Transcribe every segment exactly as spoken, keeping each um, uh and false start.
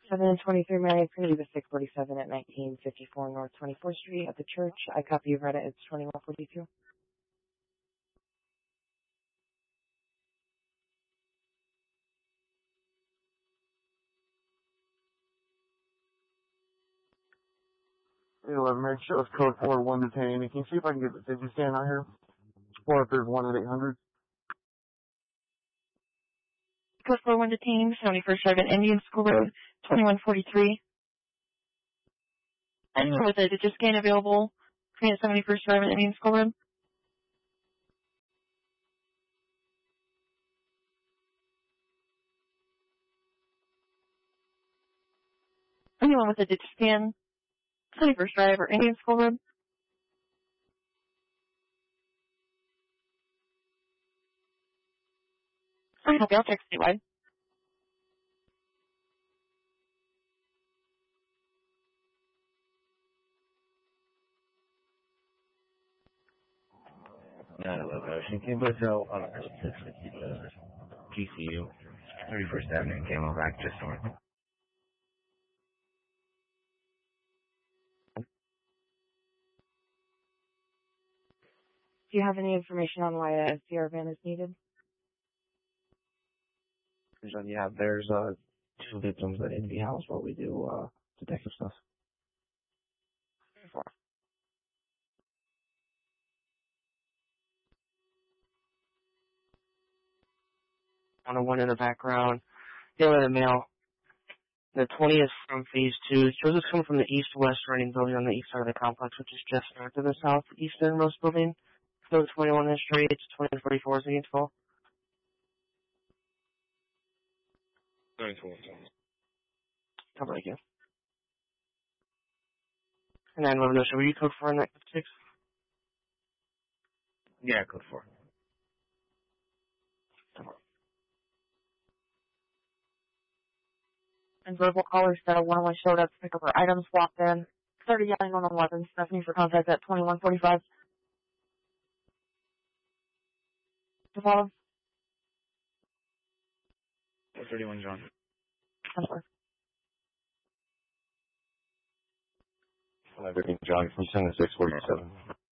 seven twenty-three Mary, Privy to six forty-seven at nineteen fifty-four North twenty-fourth Street at the church. I copy you've read it. It's twenty-one forty-two. eleven Mary, shows code four one detained. Can you see if I can get the fifty scan out here? Or if there's one at eight hundred. Code four one detained, seventy-first Drive at Indian School Road, twenty-one forty-three. Anyone with a digit scan available at seventy-first Drive at Indian School Road? Anyone with a digit scan, seventy-first Drive or Indian School Road? I copy, I'll check statewide. nine eleven Ocean, can you put Hotel on six fifty G C U, thirty-first Avenue, Camelback, just north. Do you have any information on why a S D R van is needed? Yeah, there's uh, two victims at Indy House while we do uh, detective stuff. Four. one oh one in the background. Dealing with a male. The twenty is from phase two. Shows us coming from the east-west running building on the east side of the complex, which is just north of the southeasternmost building. So the twenty-one is straight. It's twenty forty-four is the info. ninety-four. Cover like you. And then let me know, so were you code four in that six? Yeah, code four. And verbal callers that one one showed up to pick up her items, walked in, started yelling on eleven, Stephanie for contact at twenty-one forty-five. To follow? thirty-one John. eleven John from ten to six forty-seven.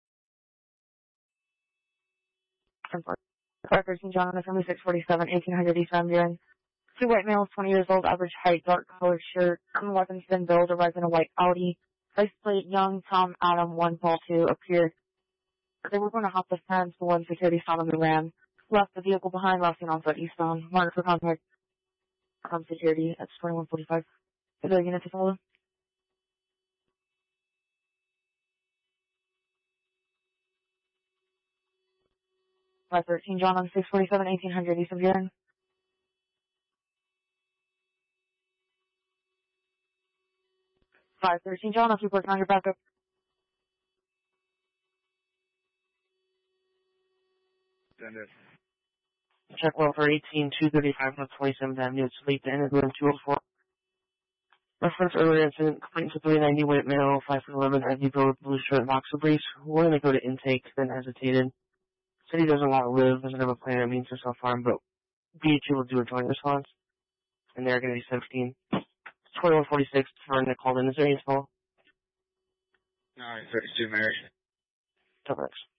five thirteen John on the family six forty-seven, eighteen hundred East Van Buren. Two white males, twenty years old, average height, dark colored shirt, weapons thin build, arrived in a white Audi. License plate, young Tom Adam one Paul two appeared. They were going to hop the fence, the one security saw them and ran. Left the vehicle behind, left on foot eastbound. Marked for contact from security at twenty-one forty-five. Is there a unit to follow? five thirteen John on six forty-seven, eighteen hundred East of Buren. five thirteen John, I'll keep working on your backup. Send it. Check well for eighteen two thirty-five North twenty-seventh Avenue. It's late to enter room two oh four. Reference earlier incident, complaint to three ninety white male, five foot eleven, Ivy Road, blue shirt, boxer briefs. We're going to go to intake, then hesitated. Said he doesn't want to live, doesn't have a plan, it means to self-harm, but B H U will do a joint response. And they're going to be seventeen. twenty-one forty-six, Vernon called in. Is there any info? Alright, thirty-two Mary. Double X.